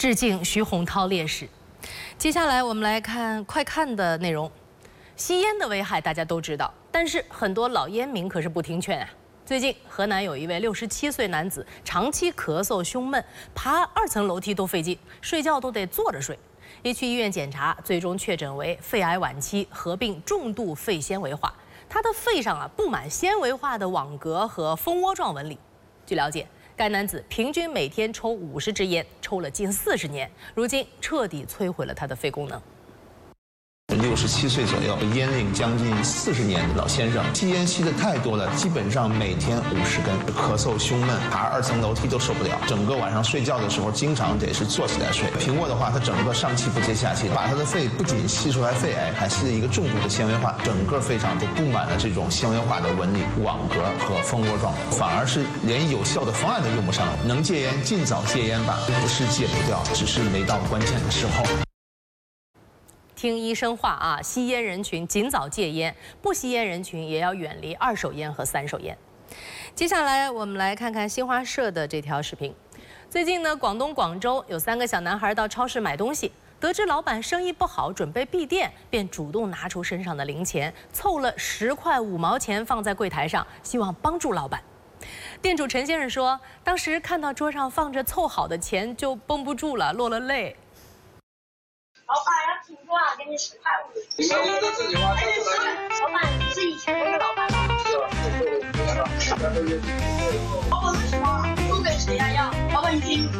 致敬徐洪涛烈士。接下来我们来看快看的内容。吸烟的危害大家都知道，但是很多老烟民可是不听劝啊。最近河南有一位67岁男子，长期咳嗽胸闷，爬2层楼梯都费劲，睡觉都得坐着睡。一去医院检查，最终确诊为肺癌晚期，合并重度肺纤维化。他的肺上布满纤维化的网格和蜂窝状纹理。据了解，该男子平均每天抽50支烟，抽了近40年，如今彻底摧毁了他的肺功能。 67岁左右，烟龄将近40年的老先生，吸烟吸的太多了，基本上每天50根，咳嗽、胸闷，爬2层楼梯都受不了。整个晚上睡觉的时候，经常得是坐起来睡。平卧的话，他整个上气不接下气，把他的肺不仅吸出来肺癌，还吸了一个重度的纤维化，整个肺上都布满了这种纤维化的纹理、网格和蜂窝状，反而是连有效的方案都用不上。能戒烟，尽早戒烟吧，不是戒不掉，只是没到关键的时候。 听医生话啊，吸烟人群尽早戒烟，不吸烟人群也要远离2手烟和3手烟。接下来我们来看看新华社的这条视频。最近呢，广东广州有3个小男孩到超市买东西，得知老板生意不好，准备闭店，便主动拿出身上的零钱，凑了10块5毛钱放在柜台上，希望帮助老板。店主陈先生说，当时看到桌上放着凑好的钱，就绷不住了，落了泪。 老板要挺多啊，给你10块5。 你们都自己花， 老板，你是以前那个老板吗？ 是啊， 老板为什么不给谁呀？要老板已经